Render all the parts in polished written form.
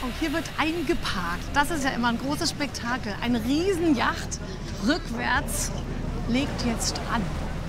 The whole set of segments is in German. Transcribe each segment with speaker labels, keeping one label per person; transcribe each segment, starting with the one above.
Speaker 1: Oh, hier wird eingeparkt. Das ist ja immer ein großes Spektakel. Eine Riesenjacht rückwärts legt jetzt an.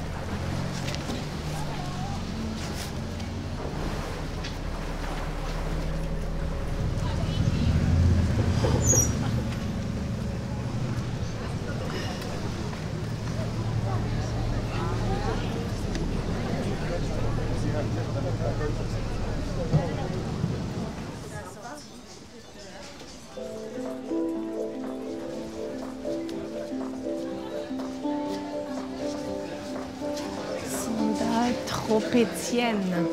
Speaker 1: Tropezien.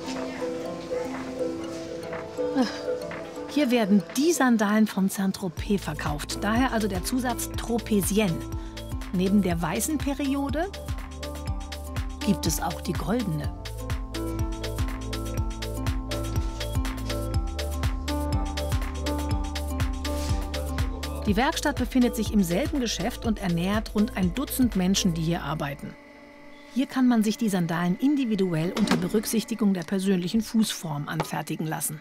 Speaker 1: Hier werden die Sandalen von Saint-Tropez verkauft. Daher also der Zusatz Tropezien. Neben der weißen Periode gibt es auch die goldene. Die Werkstatt befindet sich im selben Geschäft und ernährt rund ein Dutzend Menschen, die hier arbeiten. Hier kann man sich die Sandalen individuell unter Berücksichtigung der persönlichen Fußform anfertigen lassen.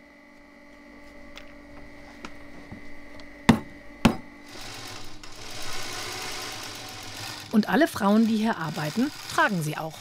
Speaker 1: Und alle Frauen, die hier arbeiten, tragen sie auch.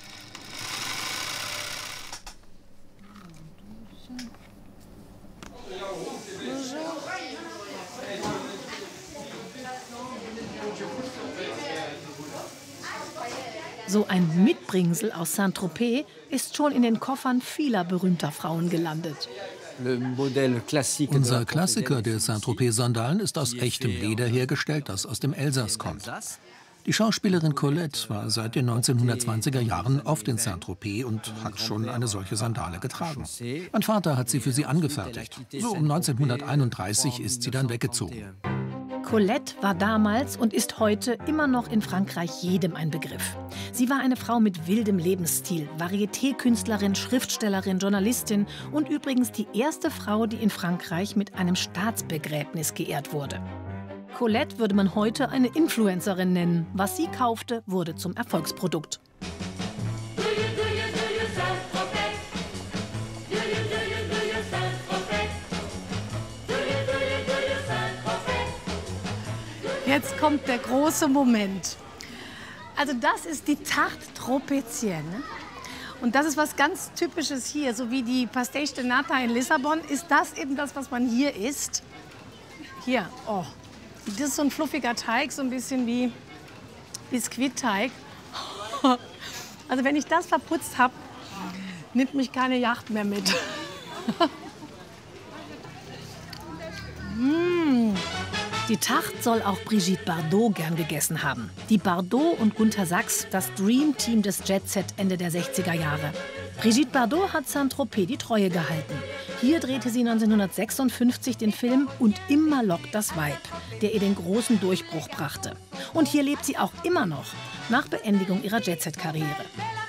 Speaker 1: So ein Mitbringsel aus Saint-Tropez ist schon in den Koffern vieler berühmter Frauen gelandet.
Speaker 2: Unser Klassiker der Saint-Tropez-Sandalen ist aus echtem Leder hergestellt, das aus dem Elsass kommt. Die Schauspielerin Colette war seit den 1920er Jahren oft in Saint-Tropez und hat schon eine solche Sandale getragen. Mein Vater hat sie für sie angefertigt. So um 1931 ist sie dann weggezogen.
Speaker 1: Colette war damals und ist heute immer noch in Frankreich jedem ein Begriff. Sie war eine Frau mit wildem Lebensstil, Varieté-Künstlerin, Schriftstellerin, Journalistin und übrigens die erste Frau, die in Frankreich mit einem Staatsbegräbnis geehrt wurde. Colette würde man heute eine Influencerin nennen. Was sie kaufte, wurde zum Erfolgsprodukt. Jetzt kommt der große Moment. Also das ist die Tarte Tropézienne. Und das ist was ganz Typisches hier, so wie die Pastéis de Nata in Lissabon, ist das eben das, was man hier isst. Hier, oh. Das ist so ein fluffiger Teig, so ein bisschen wie Biskuitteig. Also wenn ich das verputzt habe, nimmt mich keine Yacht mehr mit. Die Tarte soll auch Brigitte Bardot gern gegessen haben. Die Bardot und Gunter Sachs, das Dream-Team des Jet-Set Ende der 60er Jahre. Brigitte Bardot hat Saint-Tropez die Treue gehalten. Hier drehte sie 1956 den Film Und immer lockt das Weib, der ihr den großen Durchbruch brachte. Und hier lebt sie auch immer noch, nach Beendigung ihrer Jet-Set-Karriere.